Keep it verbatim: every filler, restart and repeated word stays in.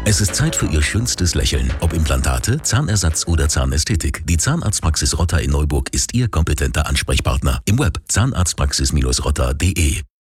Es ist Zeit für Ihr schönstes Lächeln. Ob Implantate, Zahnersatz oder Zahnästhetik. Die Zahnarztpraxis Rotter in Neuburg ist Ihr kompetenter Ansprechpartner. Im Web zahnarztpraxis Bindestrich rotter punkt de.